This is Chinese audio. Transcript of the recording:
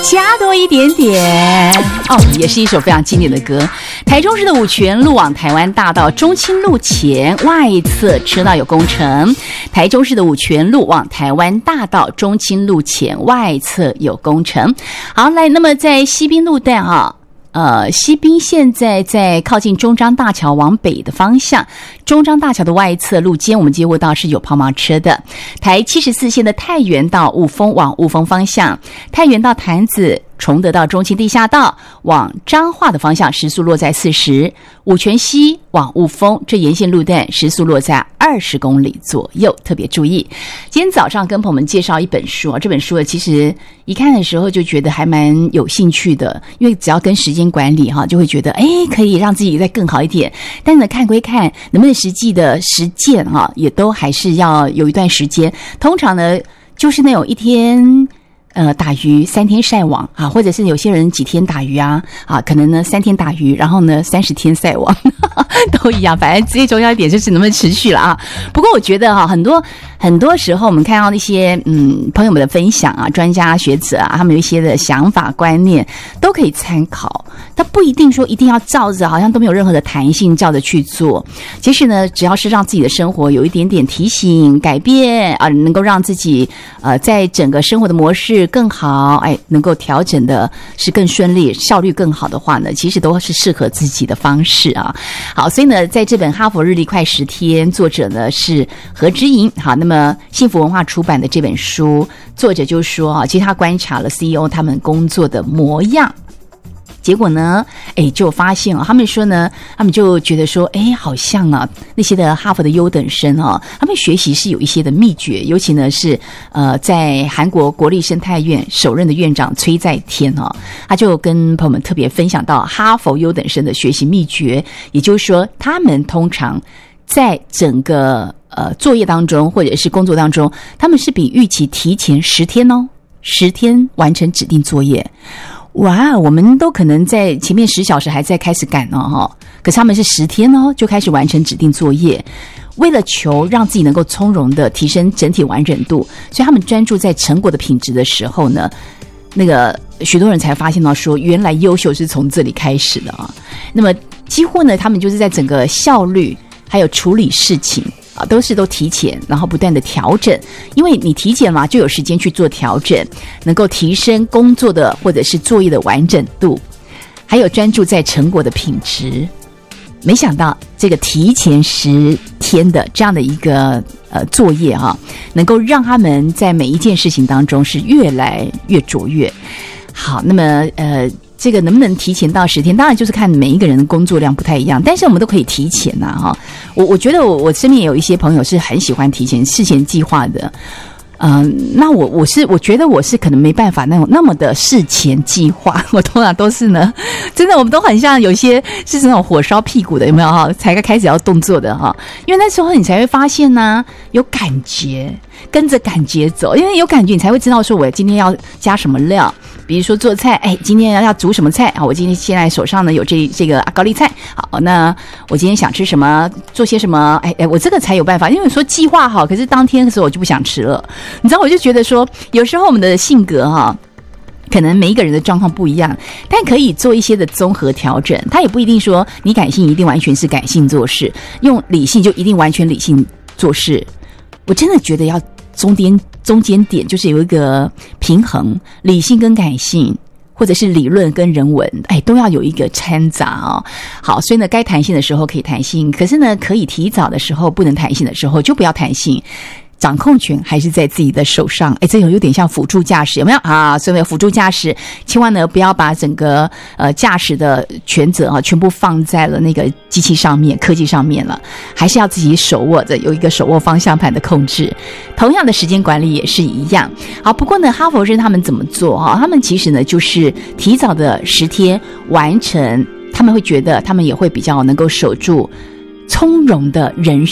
加多一点点哦，也是一首非常经典的歌。台中市的五权路往台湾大道中清路前外侧车道有工程。台中市的五权路往台湾大道中清路前外侧有工程。好，来，那么在西滨路段西滨现在在靠近中彰大桥往北的方向，中彰大桥的外侧路肩我们接获到是有抛锚车的。台74线的太原到雾峰往雾峰方向，太原到潭子崇德到中清地下道往彰化的方向时速落在40，五权西往雾峰这沿线路段时速落在20公里左右，特别注意。今天早上跟朋友们介绍一本书这本书其实一看的时候就觉得还蛮有兴趣的，因为只要跟时间管理就会觉得可以让自己再更好一点。但是呢，看归看，能不能实际的实践也都还是要有一段时间。通常呢，就是那种一天打鱼3天晒网或者是有些人几天打鱼可能呢3天打鱼，然后呢30天晒网都一样，反正最重要一点就是能不能持续了不过我觉得很多时候我们看到那些朋友们的分享专家学者他们有一些的想法观念都可以参考，但不一定说一定要照着，好像都没有任何的弹性照着去做。其实呢，只要是让自己的生活有一点点提醒改变能够让自己在整个生活的模式更好，能够调整的是更顺利，效率更好的话呢，其实都是适合自己的方式好，所以呢，在这本哈佛日历快10天，作者呢是何之莹。好，那么幸福文化出版的这本书，作者就说其实他观察了 CEO 他们工作的模样。结果呢就发现他们说呢，他们就觉得说好像那些的哈佛的优等生他们学习是有一些的秘诀，尤其呢是在韩国国立生态院首任的院长崔在天他就跟朋友们特别分享到哈佛优等生的学习秘诀，也就是说他们通常在整个作业当中或者是工作当中，他们是比预期提前10天10天完成指定作业。哇，我们都可能在前面10小时还在开始赶可是他们是10天就开始完成指定作业。为了求让自己能够从容的提升整体完整度，所以他们专注在成果的品质的时候呢，那个许多人才发现到说，原来优秀是从这里开始的那么几乎呢，他们就是在整个效率还有处理事情都提前，然后不断的调整，因为你提前嘛，就有时间去做调整，能够提升工作的或者是作业的完整度，还有专注在成果的品质。没想到这个提前10天的这样的一个作业能够让他们在每一件事情当中是越来越卓越。好，那么这个能不能提前到10天，当然就是看每一个人的工作量不太一样，但是我们都可以提前我觉得我身边也有一些朋友是很喜欢提前事前计划的。那我觉得我是可能没办法那么的事前计划，我通常都是呢，真的我们都很像有些是那种火烧屁股的，有没有才开始要动作的因为那时候你才会发现有感觉，跟着感觉走，因为有感觉你才会知道说我今天要加什么料。比如说做菜，今天要煮什么菜我今天现在手上呢有这个高丽菜，好，那我今天想吃什么，做些什么，我这个才有办法。因为你说计划好，可是当天的时候我就不想吃了，你知道，我就觉得说，有时候我们的性格可能每一个人的状况不一样，但可以做一些的综合调整。它也不一定说你感性一定完全是感性做事，用理性就一定完全理性做事。我真的觉得要中间点就是有一个平衡，理性跟感性，或者是理论跟人文，都要有一个掺杂好，所以呢，该弹性的时候可以弹性，可是呢，可以提早的时候，不能弹性的时候就不要弹性。掌控权还是在自己的手上，这有点像辅助驾驶，有没有所以辅助驾驶千万呢不要把整个驾驶的权责全部放在了那个机器上面、科技上面了，还是要自己手握着，有一个手握方向盘的控制。同样的时间管理也是一样。好，不过呢，哈佛生他们怎么做他们其实呢就是提早的10天完成，他们会觉得他们也会比较能够守住从容的人